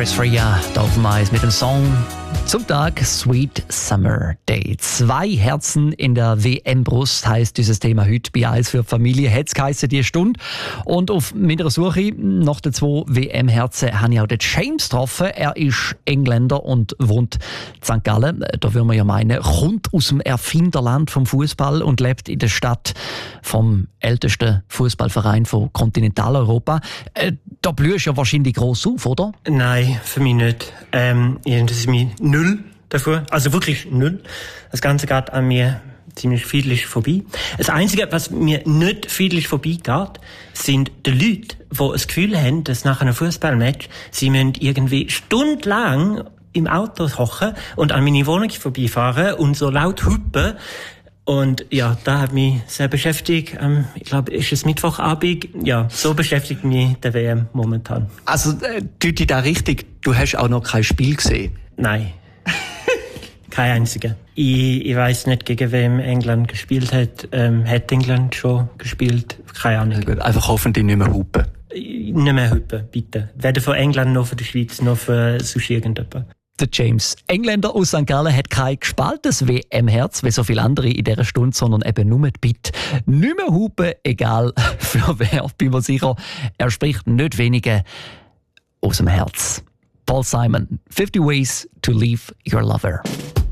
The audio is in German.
Chris Rea da auf dem Eis mit dem Song zum Tag Sweet Summer Day. 2 Herzen in der WM-Brust heisst dieses Thema heute bei Eis für die Familie. Hat es geheissen, diese Stunde. Und auf meiner Suche nach den 2 WM-Herzen habe ich auch den James getroffen. Er ist Engländer und wohnt in St. Gallen. Da würde man ja meinen, kommt aus dem Erfinderland vom Fußball und lebt in der Stadt vom ältesten Fußballverein von Kontinentaleuropa. Da blühst du ja wahrscheinlich gross auf, oder? Nein, für mich nicht. Das ist mir null davor. Also wirklich null. Das Ganze geht an mir ziemlich friedlich vorbei. Das Einzige, was mir nicht friedlich vorbeigeht, sind die Leute, die das Gefühl haben, dass nach einem Fußballmatch sie müssen irgendwie stundenlang im Auto hocken und an meine Wohnung vorbeifahren und so laut hupen. Und ja, da hat mich sehr beschäftigt. Ich glaube, ist es Mittwochabend? Ja, so beschäftigt mich der WM momentan. Also, tut dich da richtig? Du hast auch noch kein Spiel gesehen? Nein. Kein einziger. Ich weiss nicht, gegen wem England gespielt hat. Hat England schon gespielt? Keine Ahnung. Gut, einfach hoffentlich nicht mehr hupen. Nicht mehr hupen, bitte. Weder von England noch von der Schweiz noch von sonst irgendjemand. Der James, Engländer aus St. Gallen, hat kein gespaltenes WM-Herz wie so viele andere in dieser Stunde, sondern eben nur die Bitte. Nicht mehr hupen, egal für wer, bin mir sicher. Er spricht nicht weniger aus dem Herz. Paul Simon, 50 Ways to Leave Your Lover.